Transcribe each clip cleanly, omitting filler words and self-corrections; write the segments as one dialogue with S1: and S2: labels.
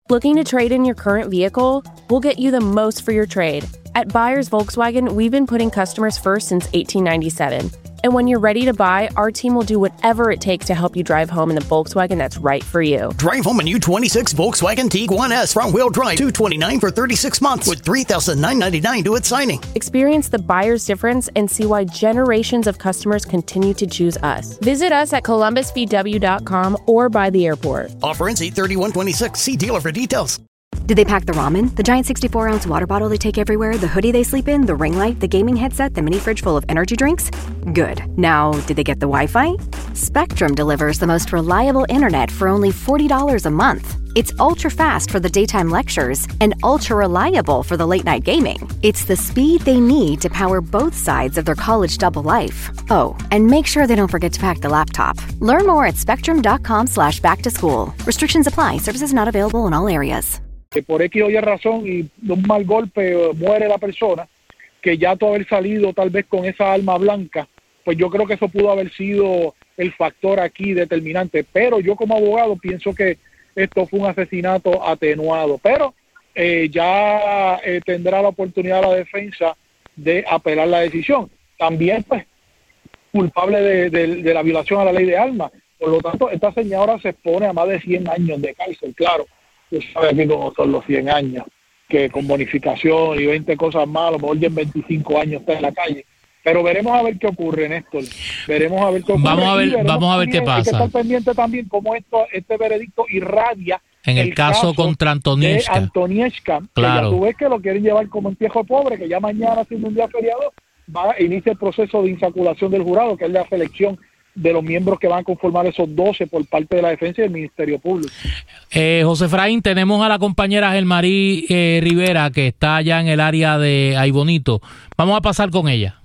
S1: Looking to trade in your current vehicle? We'll get you the most for your trade. At Buyers Volkswagen, we've been putting customers first since 1897. And when you're ready to buy, our team will do whatever it takes to help you drive home in the Volkswagen that's right for you.
S2: Drive home a new 26 Volkswagen Tiguan S front-wheel drive, $229 for 36 months with $3,999 due at signing.
S1: Experience the buyer's difference and see why generations of customers continue to choose us. Visit us at columbusvw.com or by the airport.
S2: Offer ends 8/31/26. See dealer for details.
S3: Did they pack the ramen, the giant 64-ounce water bottle they take everywhere, the hoodie they sleep in, the ring light, the gaming headset, the mini fridge full of energy drinks? Good. Now, did they get the Wi-Fi? Spectrum delivers the most reliable internet for only $40 a month. It's ultra-fast for the daytime lectures and ultra-reliable for the late-night gaming. It's the speed they need to power both sides of their college double life. Oh, and make sure they don't forget to pack the laptop. Learn more at spectrum.com/back-to-school. Restrictions apply. Services not available in all areas.
S4: Que por X o Y razón y de un mal golpe muere la persona, que ya tú haber salido tal vez con esa arma blanca, pues yo creo que eso pudo haber sido el factor aquí determinante. Pero yo como abogado pienso que esto fue un asesinato atenuado. Pero ya tendrá la oportunidad la defensa de apelar la decisión. También, pues, culpable de la violación a la ley de armas. Por lo tanto, esta señora se expone a más de 100 años de cárcel, claro. Tú sabes aquí cómo son los 100 años, que con bonificación y 20 cosas más, a lo mejor ya en 25 años está en la calle. Pero veremos a ver qué ocurre, Néstor. Veremos a ver qué ocurre.
S5: Vamos a ver qué pasa.
S4: Hay que estar pendiente también cómo este veredicto irradia
S5: en el caso contra Antoniewska.
S4: Claro. Que ya tú ves que lo quieren llevar como un viejo pobre, que ya mañana, siendo un día feriado, inicia el proceso de insaculación del jurado, que es la selección de los miembros que van a conformar esos 12 por parte de la defensa y del Ministerio Público.
S5: José Efraín, tenemos a la compañera Gelmarí Rivera, que está allá en el área de Ay Bonito. Vamos a pasar con ella.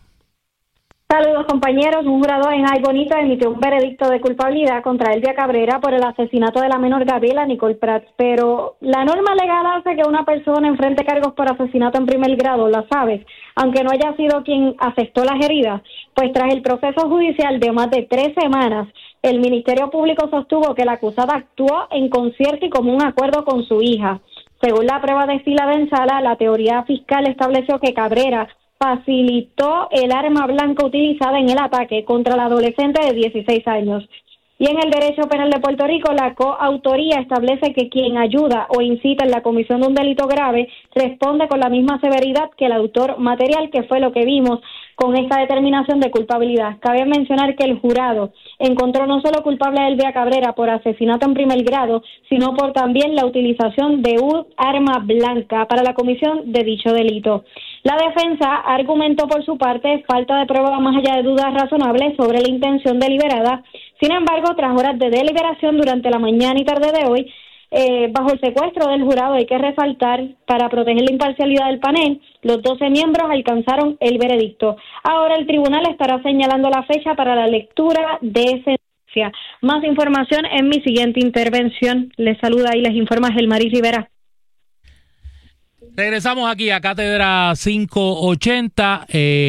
S6: Saludos, compañeros. Un jurado en Ay Bonito emitió un veredicto de culpabilidad contra Elvia Cabrera por el asesinato de la menor Gabriela Nicole Prats, pero la norma legal hace que una persona enfrente cargos por asesinato en primer grado, la sabes, aunque no haya sido quien asestó las heridas. Pues tras el proceso judicial de más de 3 semanas, el Ministerio Público sostuvo que la acusada actuó en concierto y común acuerdo con su hija. Según la prueba destilada en sala, la teoría fiscal estableció que Cabrera facilitó el arma blanca utilizada en el ataque contra la adolescente de 16 años. Y en el derecho penal de Puerto Rico, la coautoría establece que quien ayuda o incita en la comisión de un delito grave responde con la misma severidad que el autor material, que fue lo que vimos con esta determinación de culpabilidad. Cabe mencionar que el jurado encontró no solo culpable a Elvia Cabrera por asesinato en primer grado, sino por también la utilización de un arma blanca para la comisión de dicho delito. La defensa argumentó por su parte falta de prueba más allá de dudas razonables sobre la intención deliberada. Sin embargo, tras horas de deliberación durante la mañana y tarde de hoy, bajo el secuestro del jurado, hay que resaltar, para proteger la imparcialidad del panel, los 12 miembros alcanzaron el veredicto. Ahora el tribunal estará señalando la fecha para la lectura de sentencia. Más información en mi siguiente intervención. Les saluda y les informa Gelmarí Rivera.
S5: Regresamos aquí a Cátedra 580.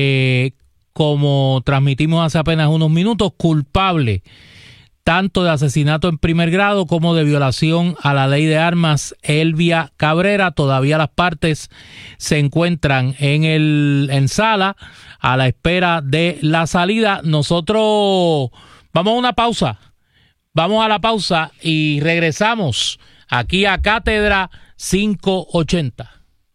S5: Como transmitimos hace apenas unos minutos, culpable tanto de asesinato en primer grado como de violación a la ley de armas, Elvia Cabrera. Todavía las partes se encuentran en sala a la espera de la salida. Nosotros vamos a una pausa. Vamos a la pausa y regresamos aquí a Cátedra 580.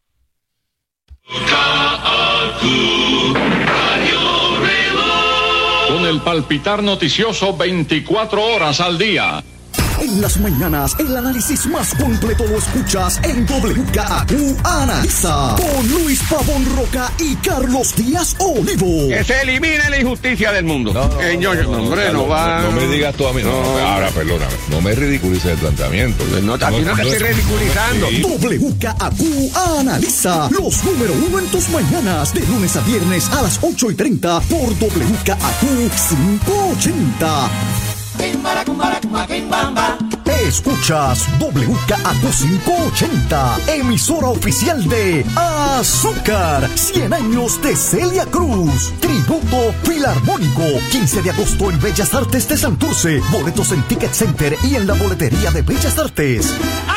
S7: Con el palpitar noticioso 24 horas al día.
S8: En las mañanas, el análisis más completo lo escuchas en WKAQ Analiza, con Luis Pavón Roca y Carlos Díaz Olivo.
S9: Que se elimine la injusticia del mundo.
S10: No me digas tú a mí. Ahora, perdóname. No me ridiculices el planteamiento.
S9: Aquí no te estoy ridiculizando.
S8: WKAQ Analiza, los número 1 en tus mañanas, de lunes a viernes a las 8:30 por WKAQ 580. Escuchas WKAQ 580, emisora oficial de Azúcar, 100 años de Celia Cruz, tributo filarmónico, 15 de agosto en Bellas Artes de Santurce, boletos en Ticket Center y en la boletería de Bellas Artes.